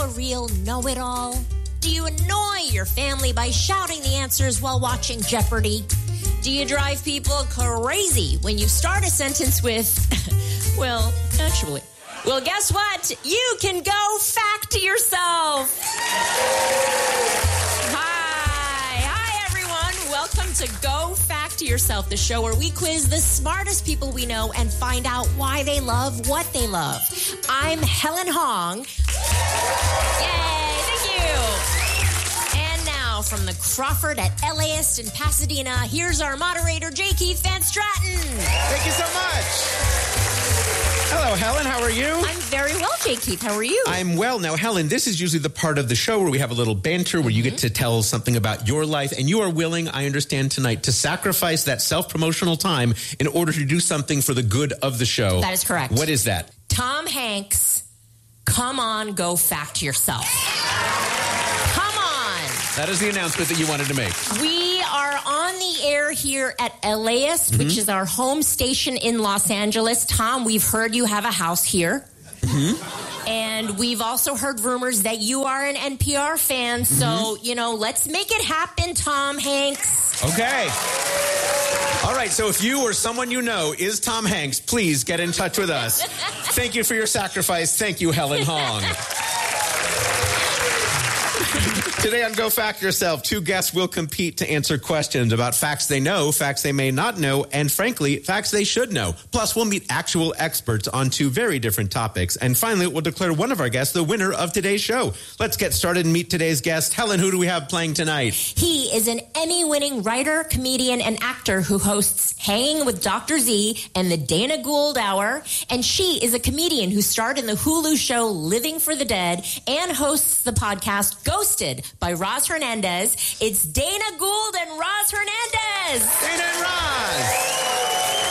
a real know-it-all? Do you annoy your family by shouting the answers while watching Jeopardy? Do you drive people crazy when you start a sentence with, well, actually? Well, guess what? You can go fact yourself. Hi, everyone. Welcome to Go Fact Yourself, the show where we quiz the smartest people we know and find out why they love what they love. I'm Helen Hong. Yay, thank you. And now from the Crawford at LAist in Pasadena, here's our moderator, J. Keith Van Stratton. Thank you so much. Hello, Helen. How are you? I'm very well, J. Keith. How are you? I'm well. Now, Helen, this is usually the part of the show where we have a little banter, where you get to tell something about your life, and you are willing, I understand tonight, to sacrifice that self-promotional time in order to do something for the good of the show. That is correct. What is that? Tom Hanks, come on, go fact yourself. Come on. That is the announcement that you wanted to make. We are on the air here at LAist, which is our home station in Los Angeles. Tom, we've heard you have a house here. And we've also heard rumors that you are an NPR fan. So, let's make it happen, Tom Hanks. Okay. All right, so if you or someone you know is Tom Hanks, please get in touch with us. Thank you for your sacrifice. Thank you, Helen Hong. Today on Go Fact Yourself, two guests will compete to answer questions about facts they know, facts they may not know, and frankly, facts they should know. Plus, we'll meet actual experts on two very different topics. And finally, we'll declare one of our guests the winner of today's show. Let's get started and meet today's guest. Helen, who do we have playing tonight? He is an Emmy-winning writer, comedian, and actor who hosts Hanging with Dr. Z and the Dana Gould Hour. And she is a comedian who starred in the Hulu show Living for the Dead and hosts the podcast Ghosted by Roz Hernandez. It's Dana Gould and Roz Hernandez. Dana and Roz.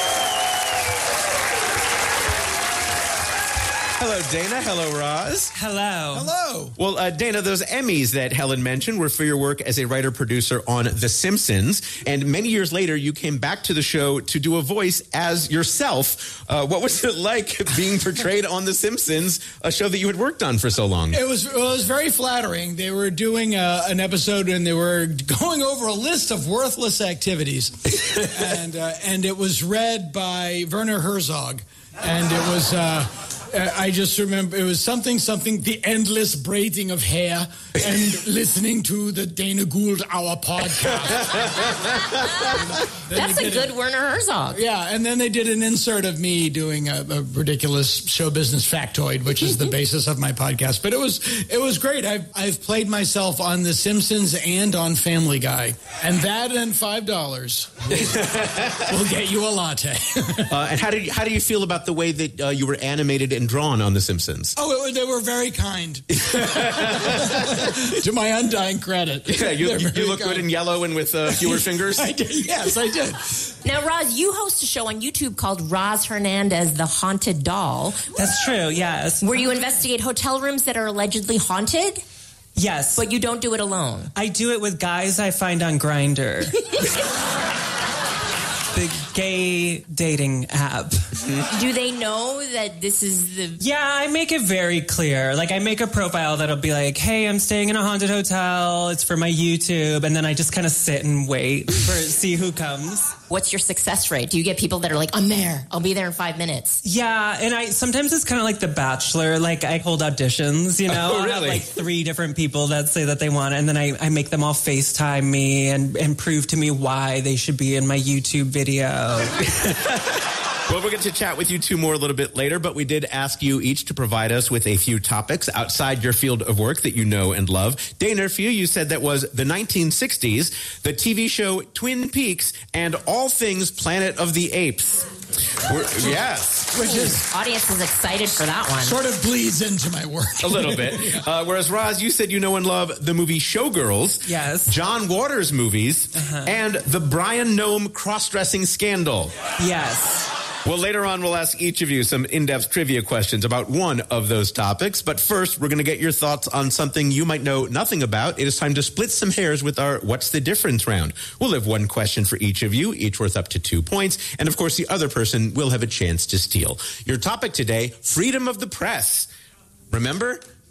Hello, Dana. Hello, Roz. Hello. Hello. Well, Dana, those Emmys that Helen mentioned were for your work as a writer-producer on The Simpsons. And many years later, you came back to the show to do a voice as yourself. What was it like being portrayed on The Simpsons, a show that you had worked on for so long? It was very flattering. They were doing an episode and they were going over a list of worthless activities. and it was read by Werner Herzog. And it was... I just remember it was something, the endless braiding of hair and listening to the Dana Gould Hour podcast. That's a good Werner Herzog. Yeah, and then they did an insert of me doing a ridiculous show business factoid, which is the basis of my podcast. But it was great. I've played myself on The Simpsons and on Family Guy. And that and $5 will get you a latte. And how do you feel about the way that you were animated and drawn on The Simpsons? Oh, they were very kind. To my undying credit. Yeah, you look good in yellow and with fewer fingers? I did. Yes, I did. Now, Roz, you host a show on YouTube called Roz Hernandez, The Haunted Doll. That's true, yes. Where you investigate hotel rooms that are allegedly haunted? Yes. But you don't do it alone. I do it with guys I find on Grindr. The gay dating app. Do they know that this is the... Yeah, I make it very clear. Like, I make a profile that'll be like, hey, I'm staying in a haunted hotel. It's for my YouTube. And then I just kind of sit and wait see who comes. What's your success rate? Do you get people that are like, I'm there. I'll be there in 5 minutes? Yeah, and sometimes it's kind of like The Bachelor. Like, I hold auditions, you know? Oh, really? I have like 3 different people that say that they want it. And then I make them all FaceTime me and prove to me why they should be in my YouTube video. Well, we're going to chat with you two more a little bit later, but we did ask you each to provide us with a few topics outside your field of work that you know and love. Dana, for you said that was the 1960s, the TV show Twin Peaks, and all things Planet of the Apes. Yes. Which is... Audience is excited for that one. Sort of bleeds into my work. A little bit. Whereas, Roz, you said you know and love the movie Showgirls. Yes. John Waters movies. And the Brian Noem cross-dressing scandal. Yes. Well, later on, we'll ask each of you some in-depth trivia questions about one of those topics. But first, we're going to get your thoughts on something you might know nothing about. It is time to split some hairs with our What's the Difference round. We'll have one question for each of you, each worth up to 2 points. And, of course, the other person will have a chance to steal. Your topic today, freedom of the press. Remember,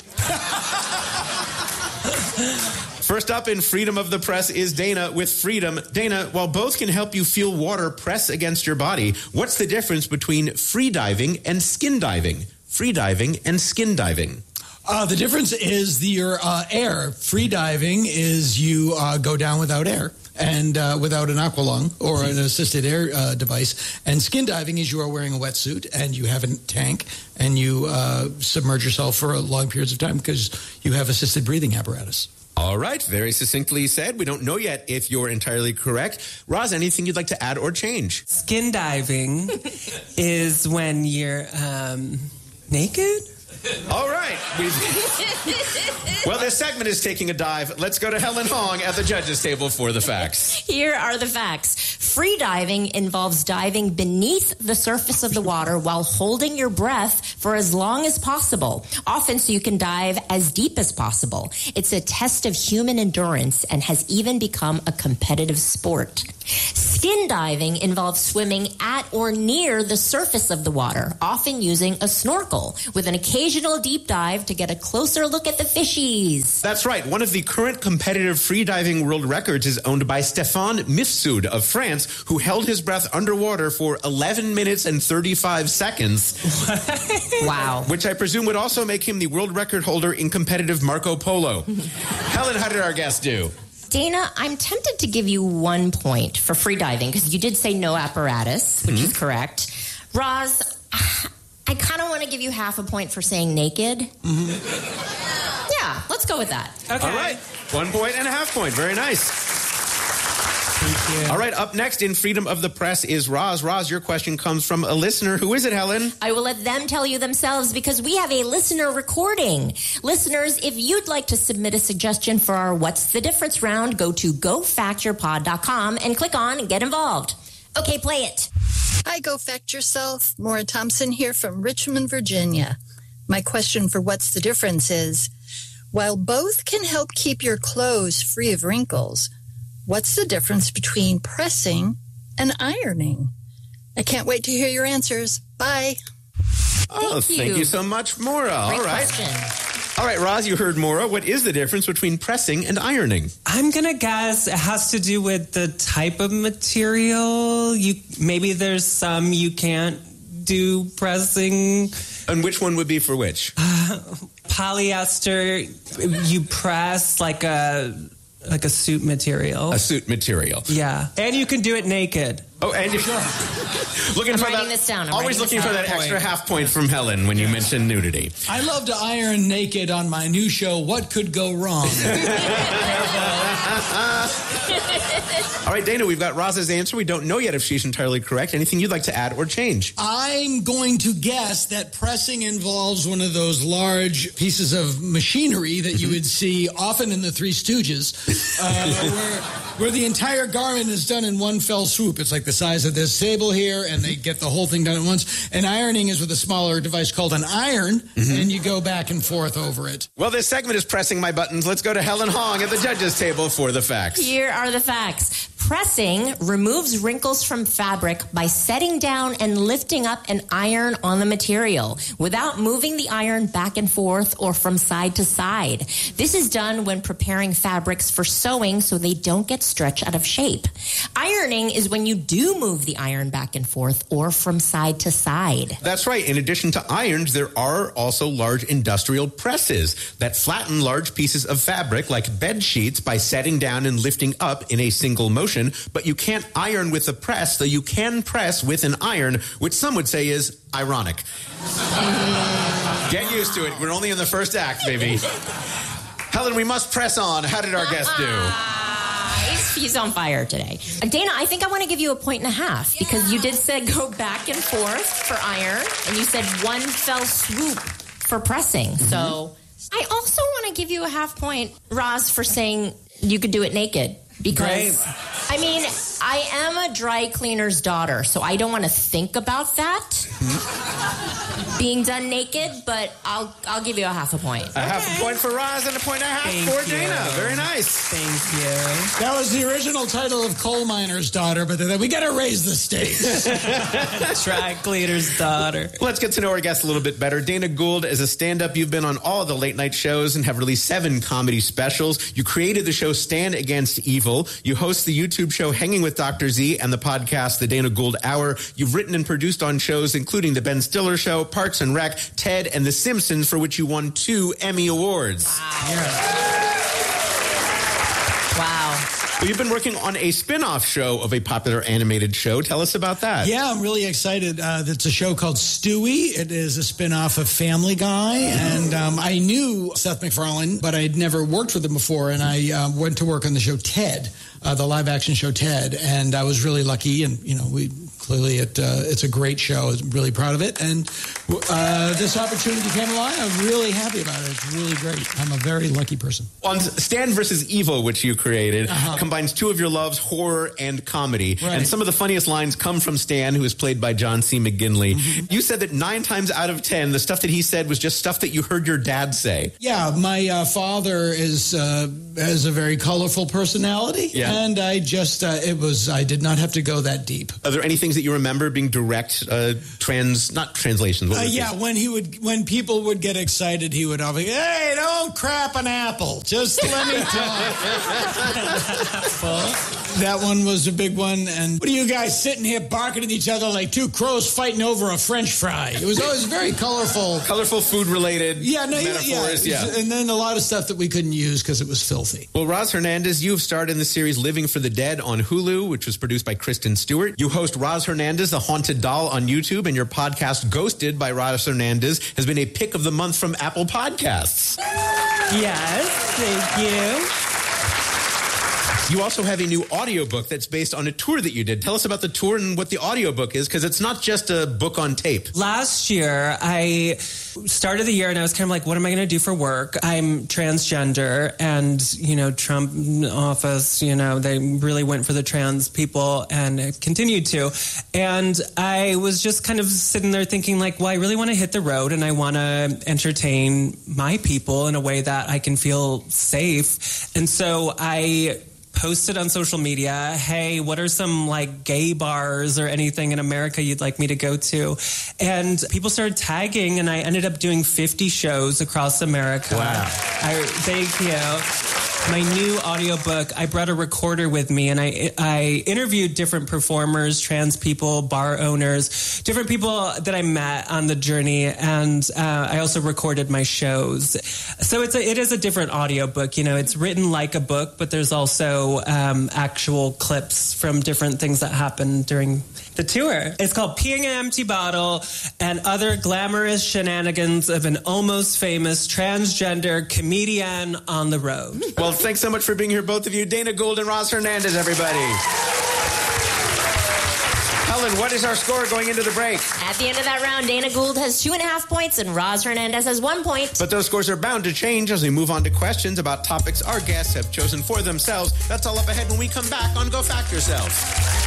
First up in Freedom of the Press is Dana with Freedom. Dana, while both can help you feel water press against your body, what's the difference between free diving and skin diving? Free diving and skin diving. The difference is your air. Free diving is you go down without air and without an aqualung or an assisted air device. And skin diving is you are wearing a wetsuit and you have a tank and you submerge yourself for long periods of time because you have assisted breathing apparatus. All right, very succinctly said. We don't know yet if you're entirely correct. Roz, anything you'd like to add or change? Skin diving is when you're naked. All right. Well, this segment is taking a dive. Let's go to Helen Hong at the judges' table for the facts. Here are the facts. Free diving involves diving beneath the surface of the water while holding your breath for as long as possible, often so you can dive as deep as possible. It's a test of human endurance and has even become a competitive sport. Skin diving involves swimming at or near the surface of the water, often using a snorkel, with an occasional deep dive to get a closer look at the fishies. That's right. One of the current competitive freediving world records is owned by Stéphane Mifsud of France, who held his breath underwater for 11 minutes and 35 seconds. Wow. Which I presume would also make him the world record holder in competitive Marco Polo. Helen, how did our guest do? Dana, I'm tempted to give you 1 point for free diving because you did say no apparatus, which is correct. Roz, I kind of want to give you half a point for saying naked. Yeah, let's go with that. Okay. All right. 1 point and a half point. Very nice. Thank you. All right, up next in Freedom of the Press is Roz. Roz, your question comes from a listener. Who is it, Helen? I will let them tell you themselves because we have a listener recording. Listeners, if you'd like to submit a suggestion for our What's the Difference round, go to gofactyourpod.com and click on Get Involved. Okay, play it. Hi, Go Fact Yourself. Maura Thompson here from Richmond, Virginia. My question for What's the Difference is, while both can help keep your clothes free of wrinkles, what's the difference between pressing and ironing? I can't wait to hear your answers. Bye. Thank you so much, Maura. Great All right. question. All right, Roz, you heard Maura. What is the difference between pressing and ironing? I'm going to guess it has to do with the type of material. Maybe there's some you can't do pressing. And which one would be for which? Polyester, you press like a suit material. A suit material. Yeah. And you can do it naked. Oh, and you're looking I'm for writing that. this down. I'm Always writing looking this for down. that extra half point from Helen when you mention nudity. I love to iron naked on my new show, What Could Go Wrong? All right, Dana, we've got Roz's answer. We don't know yet if she's entirely correct. Anything you'd like to add or change? I'm going to guess that pressing involves one of those large pieces of machinery that you would see often in the Three Stooges, where the entire garment is done in one fell swoop. It's like the size of this table here, and they get the whole thing done at once. And ironing is with a smaller device called an iron, and you go back and forth over it. Well, this segment is pressing my buttons. Let's go to Helen Hong at the judges' table for the facts. Here are the facts. Pressing removes wrinkles from fabric by setting down and lifting up an iron on the material without moving the iron back and forth or from side to side. This is done when preparing fabrics for sewing so they don't get stretched out of shape. Ironing is when you do move the iron back and forth or from side to side. That's right. In addition to irons, there are also large industrial presses that flatten large pieces of fabric like bed sheets by setting down and lifting up in a single motion. But you can't iron with a press, though you can press with an iron, which some would say is ironic. Get used to it. We're only in the first act, baby. Helen, we must press on. How did our guest do? He's on fire today. Dana, I think I want to give you 1.5 points because you did say go back and forth for iron, and you said one fell swoop for pressing. So I also want to give you a half point, Roz, for saying you could do it naked. Because I mean, I am a dry cleaner's daughter, so I don't want to think about that. Being done naked, but I'll give you a half a point. A half a point for Roz and a point and a half for Dana. Very nice. Thank you. That was the original title of Coal Miner's Daughter, but then we got to raise the stakes. Dry cleaner's daughter. Let's get to know our guest a little bit better. Dana Gould is a stand-up. You've been on all the late night shows and have released 7 comedy specials. You created the show Stand Against Evil. You host the YouTube show Hanging with Dr. Z and the podcast The Dana Gould Hour. You've written and produced on shows including The Ben Stiller Show, Parks and Rec, Ted, and The Simpsons, for which you won 2 Emmy Awards. Wow. Well, you've been working on a spin-off show of a popular animated show. Tell us about that. Yeah, I'm really excited. It's a show called Stewie. It is a spin-off of Family Guy. And I knew Seth MacFarlane, but I'd never worked with him before. And I went to work on the show Ted, the live-action show Ted. And I was really lucky. And, it's a great show. I'm really proud of it. And this opportunity came along. I'm really happy about it. It's really great. I'm a very lucky person. On Stand vs. Evil, which you created, combines 2 of your loves, horror and comedy. Right. And some of the funniest lines come from Stan, who is played by John C. McGinley. Mm-hmm. You said that 9 times out of 10, the stuff that he said was just stuff that you heard your dad say. Yeah, my father has a very colorful personality. Yeah. And I just, I did not have to go that deep. Are there any things that you remember being direct, not translations? Yeah, when people would get excited, he would always, hey, don't crap an apple. Just let me talk. That one was a big one. And what are you guys sitting here barking at each other like 2 crows fighting over a French fry? It was always very colorful. Colorful food-related metaphors. Yeah. And then a lot of stuff that we couldn't use because it was filthy. Well, Roz Hernandez, you have starred in the series Living for the Dead on Hulu, which was produced by Kristen Stewart. You host Roz Hernandez, The Haunted Doll on YouTube, and your podcast, Ghosted by Roz Hernandez, has been a pick of the month from Apple Podcasts. Yes, thank you. You also have a new audiobook that's based on a tour that you did. Tell us about the tour and what the audiobook is, because it's not just a book on tape. Last year, I started the year and I was kind of like, what am I going to do for work? I'm transgender and, Trump office, they really went for the trans people and continued to. And I was just kind of sitting there thinking like, well, I really want to hit the road and I want to entertain my people in a way that I can feel safe. And so I posted on social media, hey, what are some gay bars or anything in America you'd like me to go to? And people started tagging and I ended up doing 50 shows across America. Wow. Thank you. My new audiobook, I brought a recorder with me and I interviewed different performers, trans people, bar owners, different people that I met on the journey. And I also recorded my shows. So it is a different audiobook. It's written like a book, but there's also actual clips from different things that happened during the tour. It's called Peeing an Empty Bottle and Other Glamorous Shenanigans of an Almost Famous Transgender Comedian on the Road. Well, thanks so much for being here, both of you. Dana Gould and Roz Hernandez, everybody. Helen, what is our score going into the break? At the end of that round, Dana Gould has 2.5 points and Roz Hernandez has 1 point. But those scores are bound to change as we move on to questions about topics our guests have chosen for themselves. That's all up ahead when we come back on Go Fact Yourself.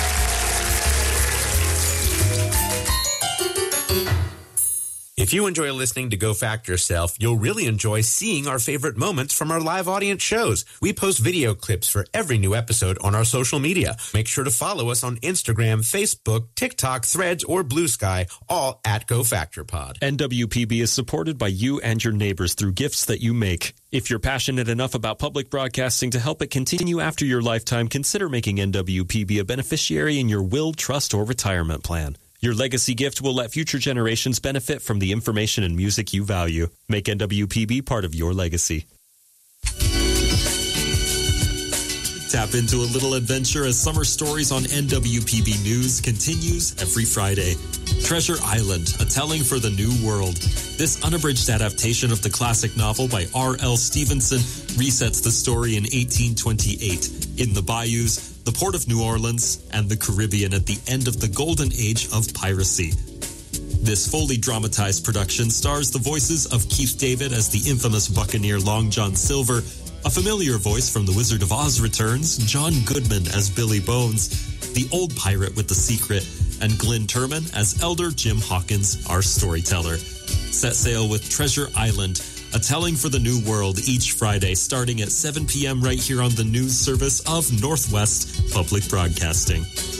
If you enjoy listening to Go Fact Yourself, you'll really enjoy seeing our favorite moments from our live audience shows. We post video clips for every new episode on our social media. Make sure to follow us on Instagram, Facebook, TikTok, Threads, or Blue Sky, all at Go Factor Pod. NWPB is supported by you and your neighbors through gifts that you make. If you're passionate enough about public broadcasting to help it continue after your lifetime, consider making NWPB a beneficiary in your will, trust, or retirement plan. Your legacy gift will let future generations benefit from the information and music you value. Make NWPB part of your legacy. Tap into a little adventure as Summer Stories on NWPB News continues every Friday. Treasure Island, a telling for the new world. This unabridged adaptation of the classic novel by R.L. Stevenson resets the story in 1828 in the bayous, the port of New Orleans, and the Caribbean at the end of the golden age of piracy. This fully dramatized production stars the voices of Keith David as the infamous buccaneer Long John Silver, A familiar voice from The Wizard of Oz returns, John Goodman as Billy Bones, the old pirate with the secret, and Glenn Turman as Elder Jim Hawkins, our storyteller. Set sail with Treasure Island, a telling for the new world each Friday starting at 7 p.m. right here on the news service of Northwest Public Broadcasting.